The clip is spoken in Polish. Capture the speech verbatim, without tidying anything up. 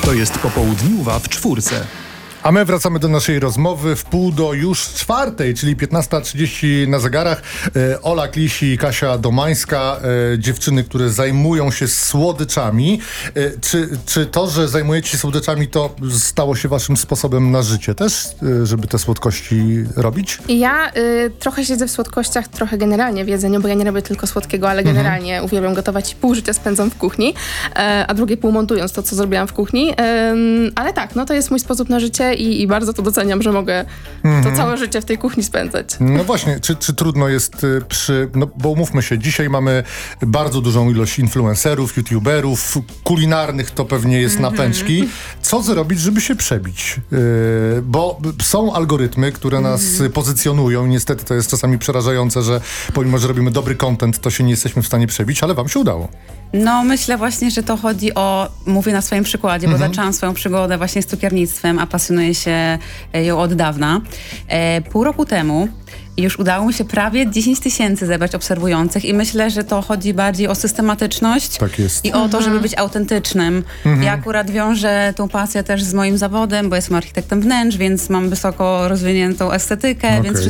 To jest Popołudniuwa w czwórce. A my wracamy do naszej rozmowy w pół do już czwartej, czyli piętnasta trzydzieści na zegarach. E, Ola Klisi i Kasia Domańska, e, dziewczyny, które zajmują się słodyczami. E, czy, czy to, że zajmujecie się słodyczami, to stało się waszym sposobem na życie też, e, żeby te słodkości robić? Ja y, trochę siedzę w słodkościach, trochę generalnie w jedzeniu, bo ja nie robię tylko słodkiego, ale generalnie mhm. uwielbiam gotować i pół życia spędzam w kuchni, e, a drugie pół montując to, co zrobiłam w kuchni. E, ale tak, no to jest mój sposób na życie i, i bardzo to doceniam, że mogę mhm. to całe życie w tej kuchni spędzać. No właśnie, czy, czy trudno jest y, przy... No bo umówmy się, dzisiaj mamy bardzo dużą ilość influencerów, youtuberów, kulinarnych to pewnie jest mhm. napęczki. Co zrobić, żeby się przebić? Y, bo są algorytmy, które nas mhm. pozycjonują. Niestety to jest czasami przerażające, że pomimo, że robimy dobry content, to się nie jesteśmy w stanie przebić, ale wam się udało. No myślę właśnie, że to chodzi o, mówię na swoim przykładzie, bo mhm. zaczęłam swoją przygodę właśnie z cukiernictwem, a pasjonuję się ją od dawna. E, pół roku temu już udało mi się prawie dziesięć tysięcy zebrać obserwujących i myślę, że to chodzi bardziej o systematyczność tak jest. i o to, żeby być autentycznym. Mhm. Ja akurat wiążę tą pasję też z moim zawodem, bo jestem architektem wnętrz, więc mam wysoko rozwiniętą estetykę, okay. więc